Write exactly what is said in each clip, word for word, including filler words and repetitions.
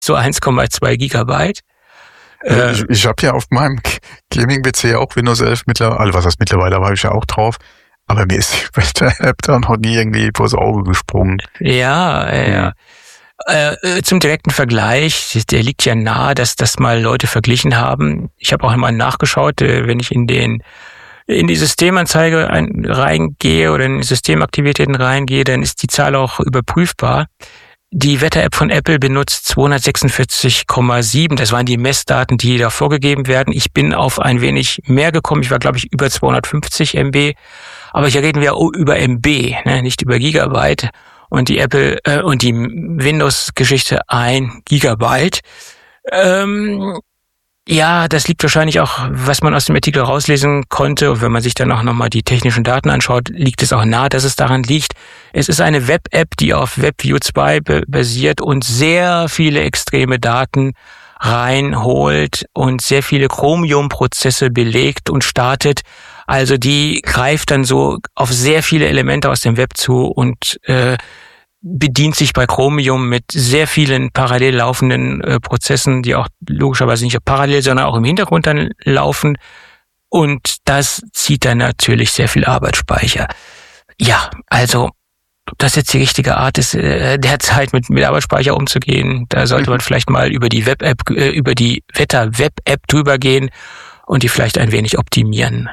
so eins Komma zwei Gigabyte. Äh, ich ich habe ja auf meinem Gaming-P C auch Windows elf mittlerweile, also was heißt mittlerweile, aber habe ich ja auch drauf. Aber mir ist die Wetter-App da noch nie irgendwie vors Auge gesprungen. Ja, ja. Hm. Äh, zum direkten Vergleich, der liegt ja nahe, dass das mal Leute verglichen haben. Ich habe auch mal nachgeschaut, wenn ich in den in die Systemanzeige ein, reingehe oder in die Systemaktivitäten reingehe, dann ist die Zahl auch überprüfbar. Die Wetter-App von Apple benutzt zweihundertsechsundvierzig Komma sieben. Das waren die Messdaten, die da vorgegeben werden. Ich bin auf ein wenig mehr gekommen. Ich war, glaube ich, über zweihundertfünfzig Megabyte. Aber hier reden wir über M B, ne, nicht über Gigabyte. Und die Apple äh, und die Windows-Geschichte ein Gigabyte. Ähm, ja, das liegt wahrscheinlich auch, was man aus dem Artikel rauslesen konnte. Und wenn man sich dann auch nochmal die technischen Daten anschaut, liegt es auch nahe, dass es daran liegt. Es ist eine Web-App, die auf WebView zwei basiert und sehr viele extreme Daten reinholt und sehr viele Chromium-Prozesse belegt und startet. Also die greift dann so auf sehr viele Elemente aus dem Web zu und äh, bedient sich bei Chromium mit sehr vielen parallel laufenden äh, Prozessen, die auch logischerweise nicht parallel, sondern auch im Hintergrund dann laufen. Und das zieht dann natürlich sehr viel Arbeitsspeicher. Ja, also ob das jetzt die richtige Art ist, äh, derzeit mit, mit Arbeitsspeicher umzugehen, da sollte man vielleicht mal über die Web-App, äh, über die Wetter-Web-App drüber gehen und die vielleicht ein wenig optimieren.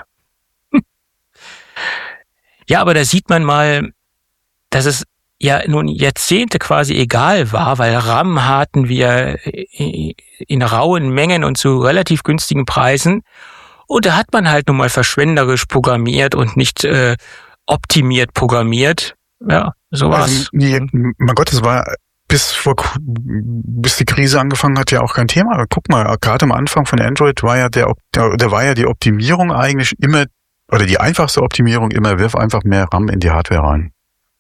Ja, aber da sieht man mal, dass es ja nun Jahrzehnte quasi egal war, weil RAM hatten wir in rauen Mengen und zu relativ günstigen Preisen. Und da hat man halt nun mal verschwenderisch programmiert und nicht äh, optimiert programmiert. Ja, so war's. Also, nee, mein Gott, das war bis vor bis die Krise angefangen hat ja auch kein Thema. Guck mal, gerade am Anfang von Android war ja der, der, der war ja die Optimierung eigentlich immer, oder die einfachste Optimierung immer, wirf einfach mehr RAM in die Hardware rein.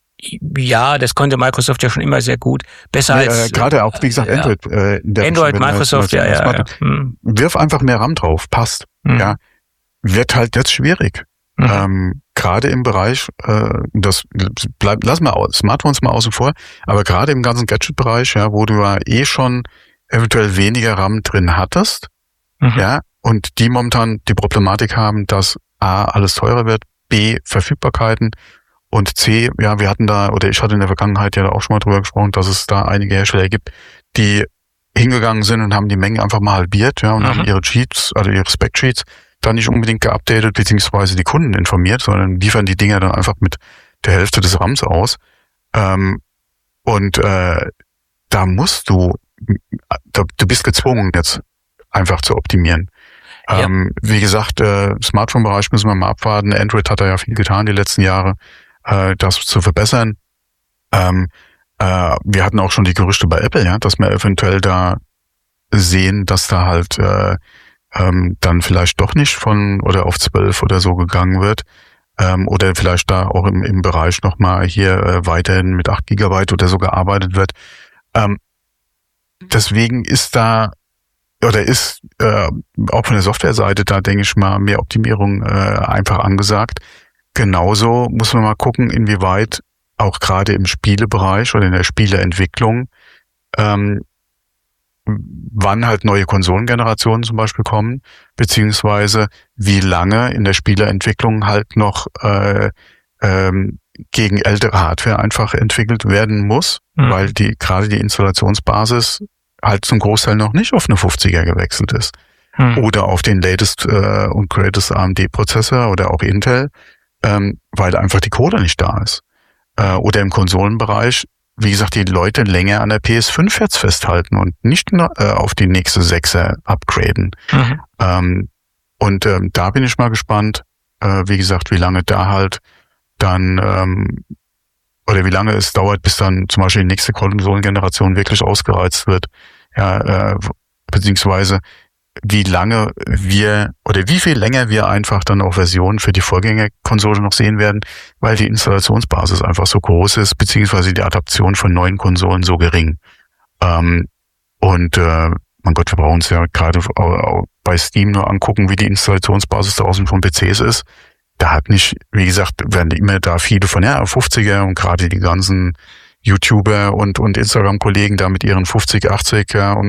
Ja, das konnte Microsoft ja schon immer sehr gut. Besser ja, als... Äh, gerade auch, wie gesagt, Android. Ja. Äh, der Android, Microsoft, ja, ja, ja. Hm. Wirf einfach mehr RAM drauf, passt. Hm. Ja, wird halt jetzt schwierig. Mhm. Ähm, gerade im Bereich, äh, das bleibt, lass mal aus, Smartphones mal außen vor, aber gerade im ganzen Gadget-Bereich, ja, wo du ja eh schon eventuell weniger RAM drin hattest, mhm. ja, und die momentan die Problematik haben, dass A, alles teurer wird, B, Verfügbarkeiten und C, ja, wir hatten da, oder ich hatte in der Vergangenheit ja auch schon mal drüber gesprochen, dass es da einige Hersteller gibt, die hingegangen sind und haben die Mengen einfach mal halbiert, ja, und mhm. haben ihre Cheats, also ihre Spec-Sheets dann nicht unbedingt geupdatet, beziehungsweise die Kunden informiert, sondern liefern die Dinger dann einfach mit der Hälfte des RAMs aus. Ähm, und äh, da musst du, da, du bist gezwungen jetzt einfach zu optimieren. Ja. Ähm, wie gesagt, äh, Smartphone-Bereich müssen wir mal abwarten. Android hat da ja viel getan die letzten Jahre, äh, das zu verbessern. Ähm, äh, wir hatten auch schon die Gerüchte bei Apple, ja, dass wir eventuell da sehen, dass da halt äh, ähm, dann vielleicht doch nicht von oder auf zwölf oder so gegangen wird. Ähm, oder vielleicht da auch im, im Bereich nochmal hier äh, weiterhin mit acht Gigabyte oder so gearbeitet wird. Ähm, deswegen ist da oder ist äh, auch von der Softwareseite da, denke ich mal, mehr Optimierung äh, einfach angesagt. Genauso muss man mal gucken, inwieweit auch gerade im Spielebereich oder in der Spieleentwicklung ähm, wann halt neue Konsolengenerationen zum Beispiel kommen, beziehungsweise wie lange in der Spieleentwicklung halt noch äh, ähm, gegen ältere Hardware einfach entwickelt werden muss, mhm. weil die gerade die Installationsbasis halt zum Großteil noch nicht auf eine fünfziger gewechselt ist. Mhm. Oder auf den latest äh, und greatest A M D-Prozessor oder auch Intel, ähm, weil einfach die Coder nicht da ist. Äh, oder im Konsolenbereich, wie gesagt, die Leute länger an der P S fünf jetzt festhalten und nicht äh, auf die nächste Sechser upgraden. Mhm. Ähm, und ähm, da bin ich mal gespannt, äh, wie gesagt, wie lange da halt dann, ähm, oder wie lange es dauert, bis dann zum Beispiel die nächste Konsolengeneration wirklich ausgereizt wird. Ja, äh, beziehungsweise wie lange wir, oder wie viel länger wir einfach dann auch Versionen für die Vorgängerkonsole noch sehen werden, weil die Installationsbasis einfach so groß ist, beziehungsweise die Adaption von neuen Konsolen so gering. Ähm, und äh, mein Gott, wir brauchen uns ja gerade bei Steam nur angucken, wie die Installationsbasis draußen von P Cs ist. Da hat nicht, wie gesagt, werden immer da viele von ja, fünfziger und gerade die ganzen YouTuber und, und Instagram-Kollegen da mit ihren fünfzig, achtzig, ja, und